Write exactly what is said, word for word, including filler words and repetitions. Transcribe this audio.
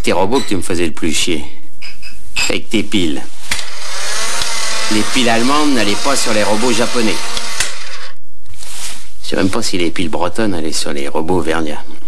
tes robots que tu me faisais le plus chier. Avec tes piles. Les piles allemandes n'allaient pas sur les robots japonais. Je sais même pas si les piles bretonnes allaient sur les robots verniens.